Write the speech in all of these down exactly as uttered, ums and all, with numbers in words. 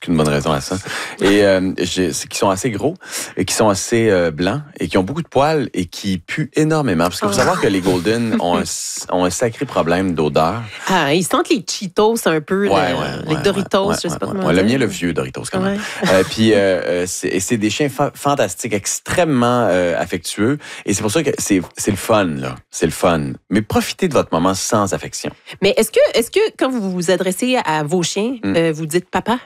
aucune bonne raison à ça. Et euh, j'ai, c'est qui sont assez gros et qui sont assez euh, blancs et qui ont beaucoup de poils et qui puent énormément. Parce qu'il faut oh. savoir que les Golden ont un, ont un sacré problème d'odeur. Ah, ils sentent les Cheetos un peu, ouais, le, ouais, les ouais, Doritos, ouais, je sais ouais, pas ouais, comment ouais, dire. Le mien, le vieux Doritos quand même. Ouais. Euh, puis euh, c'est, et c'est des chiens fa- fantastiques, extrêmement euh, affectueux. Et c'est pour ça que c'est, c'est le fun, là. C'est le fun. Mais profitez de votre moment sans affection. Mais est-ce que, est-ce que quand vous vous adressez à vos chiens, mm. euh, vous dites papa?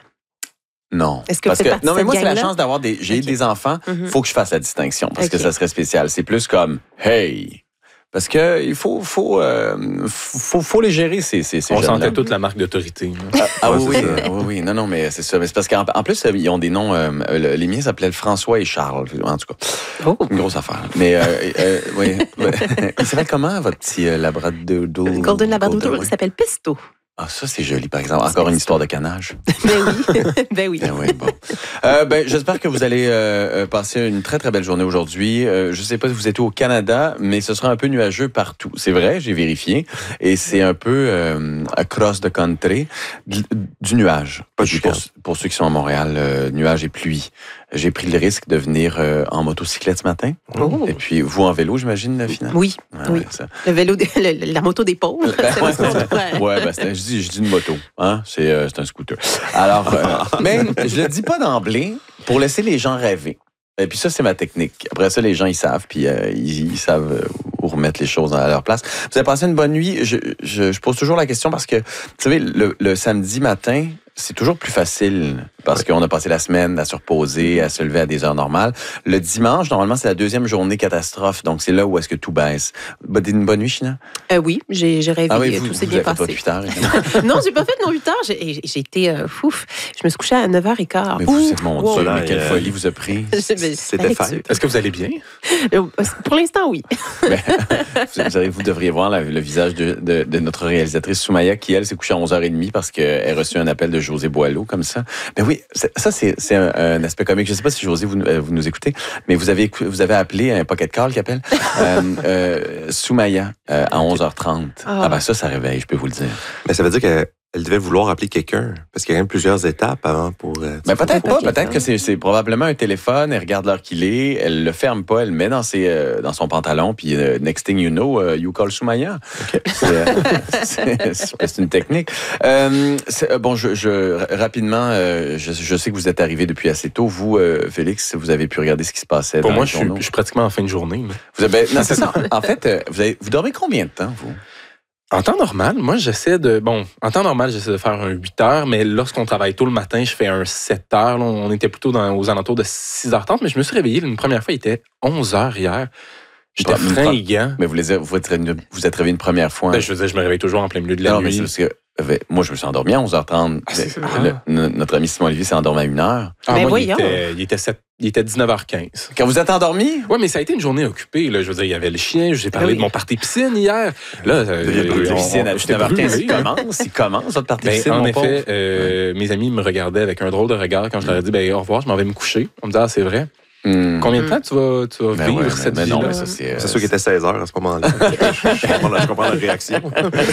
Non. Est-ce que parce vous faites que non, mais moi, c'est la gang-là? chance d'avoir des. J'ai okay. des enfants, il mm-hmm. faut que je fasse la distinction parce okay. que ça serait spécial. C'est plus comme hey. Parce que il faut, faut, euh, faut, faut les gérer, ces, ces, ces On jeunes-là. sentait toute la marque d'autorité. Ah, ah oui, oui, oui, oui, non, non, mais c'est ça. Mais c'est parce qu'en en plus, ils ont des noms. Euh, les miens s'appelaient François et Charles, en tout cas. Oh. Une grosse affaire. Mais euh, euh, oui. Il s'appelle comment votre petit euh, Labrador? Golden Labrador, il s'appelle Pesto. Ah, ça, c'est joli, par exemple. Encore une histoire de canage. Ben oui. ben oui. Ben oui, bon. Euh, ben, j'espère que vous allez euh, passer une très, très belle journée aujourd'hui. Euh, je ne sais pas si vous êtes au Canada, mais ce sera un peu nuageux partout. C'est vrai, j'ai vérifié. Et c'est un peu euh, across the country, du, du nuage. Pas du pour, pour ceux qui sont à Montréal, euh, nuage et pluie. J'ai pris le risque de venir euh, en motocyclette ce matin. Oh. Et puis, vous en vélo, j'imagine, finalement? Oui, ah, oui. Ça. Le vélo, de, le, la moto des pauvres. Ben, ouais, ouais, ouais ben, c'est, je, dis, je dis une moto. Hein? C'est, euh, c'est un scooter. Alors, euh, mais je le dis pas d'emblée pour laisser les gens rêver. Et puis ça, c'est ma technique. Après ça, les gens, ils savent, puis euh, ils, ils savent où remettre les choses à leur place. Vous avez passé une bonne nuit. Je, je, je pose toujours la question parce que, vous savez, le, le samedi matin, c'est toujours plus facile parce qu'on a passé la semaine à se reposer, à se lever à des heures normales. Le dimanche, normalement, c'est la deuxième journée catastrophe. Donc, c'est là où est-ce que tout baisse. Une bonne nuit, China? Euh, oui, j'ai, j'ai rêvé. Ah oui, vous, tout s'est vous bien avez passé. Fait huit heures, non, j'ai pas fait non huit heures. J'ai, j'ai été euh, fouf. Je me suis couchée à neuf heures quinze. Mais vous, c'est mon Dieu, mais quelle euh... folie vous a pris. C'était fête. Est-ce que vous allez bien? Pour l'instant, oui. Ben, vous, savez, vous devriez voir la, le visage de, de, de notre réalisatrice Soumaya qui, elle, s'est couchée à onze heures trente parce qu'elle a reçu un appel de José Boileau comme ça. Ben oui, ça, c'est, c'est un, un aspect comique. Je ne sais pas si, José, vous, vous nous écoutez, mais vous avez, vous avez appelé un pocket call qui appelle euh, euh, Soumaya euh, à onze heures trente. Ah. ah ben ça, ça réveille, je peux vous le dire. Mais ça veut dire que elle devait vouloir appeler quelqu'un, parce qu'il y a quand même plusieurs étapes avant pour... Euh, ben peut-être pas, peut-être que c'est, c'est probablement un téléphone, elle regarde l'heure qu'il est, elle le ferme pas, elle le met dans, ses, euh, dans son pantalon, puis uh, next thing you know, uh, you call Soumaya. Okay. C'est, euh, c'est, c'est, c'est une technique. Euh, c'est, bon, je, je rapidement, euh, je, je sais que vous êtes arrivé depuis assez tôt. Vous, euh, Félix, vous avez pu regarder ce qui se passait Pour dans moi, les je suis, je suis pratiquement en fin de journée. Mais... Vous avez, non, c'est ça. En fait, vous, avez, vous dormez combien de temps, vous? En temps normal, moi, j'essaie de... Bon, en temps normal, j'essaie de faire un huit heures, mais lorsqu'on travaille tôt le matin, je fais un sept heures. Là, on était plutôt dans, aux alentours de six heures trente, mais je me suis réveillé une première fois, il était onze heures hier. J'étais fringant. Mais vous, les, vous, êtes, vous êtes réveillé une première fois? Ben, je veux dire, je me réveille toujours en plein milieu de la non, nuit. Mais c'est parce que, moi, je me suis endormi à onze heures trente. Ah, le, le, notre ami Simon Olivier s'est endormi à une heure. Ah, mais moi, il était, il, était sept, il était dix-neuf heures quinze. Quand vous êtes endormi? Oui, mais ça a été une journée occupée. Là. Je veux dire, il y avait le chien, j'ai parlé oui. de mon party piscine hier. Là, euh, on, piscine à dix-neuf heures quinze, il commence, il commence, votre party ben, piscine, en mon effet, euh, ouais. mes amis me regardaient avec un drôle de regard quand je leur ai dit, ben, au revoir, je m'en vais me coucher. On me dit, ah, c'est vrai. Mmh. Combien de temps tu vas, tu vas ben vivre ouais, cette vie-là? Non, c'est, c'est sûr qu'il était seize heures à ce moment-là. je, comprends la, je comprends la réaction.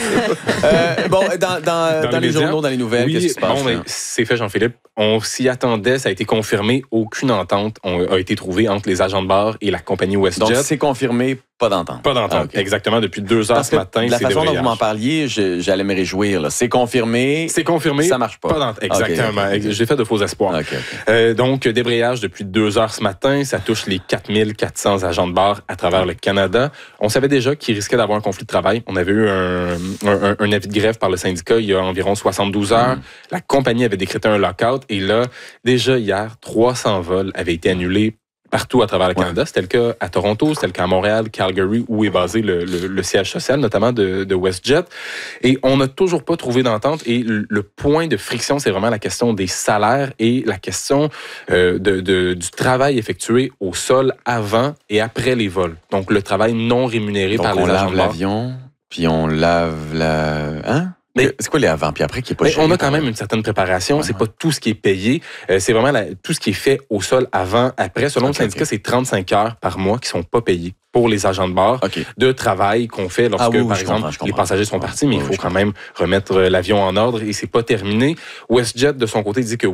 euh, bon, dans, dans, dans, dans les, les journaux, dans les nouvelles, oui, qu'est-ce qui se passe? Bon, mais c'est fait, Jean-Philippe. On s'y attendait, ça a été confirmé. Aucune entente a été trouvée entre les agents de bar et la compagnie WestJet. Donc, c'est confirmé, pas d'entente. Pas d'entente, ah, okay. Exactement. Depuis deux heures ce matin, c'est la façon dont vous m'en parliez, je, j'allais me réjouir. Là. C'est confirmé. C'est confirmé. Ça marche pas. Pas d'entente. Exactement. Okay, okay. J'ai fait de faux espoirs. Okay, okay. Euh, donc, débrayage depuis deux heures ce matin. Ça touche les quatre mille quatre cents agents de bar à travers le Canada. On savait déjà qu'ils risquaient d'avoir un conflit de travail. On avait eu un, un, un avis de grève par le syndicat il y a environ soixante-douze heures. Mm. La compagnie avait décrété un lockout. Et là, déjà hier, trois cents vols avaient été annulés partout à travers le Canada. Ouais. C'était le cas à Toronto, c'était le cas à Montréal, Calgary, où est basé le, le, le siège social, notamment de, de WestJet. Et on n'a toujours pas trouvé d'entente. Et le, le point de friction, c'est vraiment la question des salaires et la question euh, de, de, du travail effectué au sol avant et après les vols. Donc, le travail non rémunéré Donc par les agents de bar. on lave l'avion, puis on lave la... Hein? Mais c'est quoi les avant puis après qui est pas On a quand même une certaine préparation. Ouais, c'est ouais. pas tout ce qui est payé. Euh, c'est vraiment la, tout ce qui est fait au sol avant, après. Selon okay, le syndicat, okay. c'est trente-cinq heures par mois qui sont pas payées pour les agents de bar okay. de travail qu'on fait lorsque, ah, oui, oui, par exemple, comprends, les passagers sont partis, mais oui, il faut quand même remettre l'avion en ordre et c'est pas terminé. WestJet, de son côté, dit que